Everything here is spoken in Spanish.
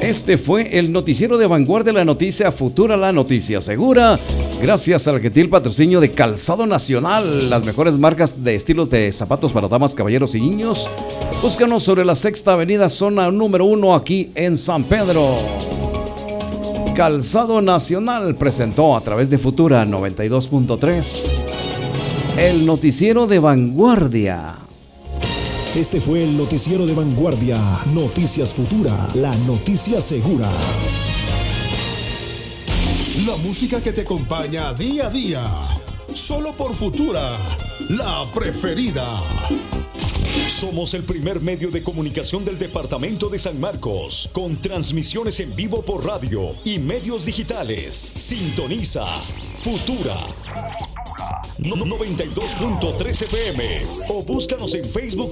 Este fue el noticiero de Vanguardia, la noticia futura, la noticia segura. Gracias al gentil patrocinio de Calzado Nacional, las mejores marcas de estilos de zapatos para damas, caballeros y niños. Búscanos sobre la Sexta Avenida, zona número 1, aquí en San Pedro. Calzado Nacional presentó a través de Futura 92.3 el noticiero de Vanguardia. Este fue el noticiero de Vanguardia, Noticias Futura, la noticia segura. La música que te acompaña día a día, solo por Futura, la preferida. Somos el primer medio de comunicación del departamento de San Marcos, con transmisiones en vivo por radio y medios digitales. Sintoniza Futura 92.3 FM o búscanos en Facebook